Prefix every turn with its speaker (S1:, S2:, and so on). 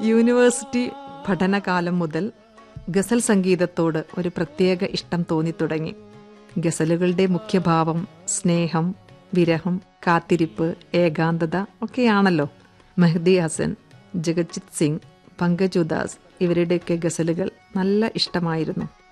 S1: University പഠനകാലം മുതൽ ഗസൽ സംഗീതത്തോട് ഒരു പ്രത്യേക ഇഷ്ടം തോന്നിത്തുടങ്ങി. ഗസലുകളുടെ മുഖ്യഭാവം സ്നേഹം, വിരഹം, കാത്തിരിപ്പ്, ഏകാന്തത ഒക്കെയാണല്ലോ. മെഹ്ദി ഹസൻ, ജഗജിത് സിംഗ്, പങ്കജ് ഉദാസ് ഇവരുടെയൊക്കെ ഗസലുകൾ നല്ല ഇഷ്ടമായിരുന്നു.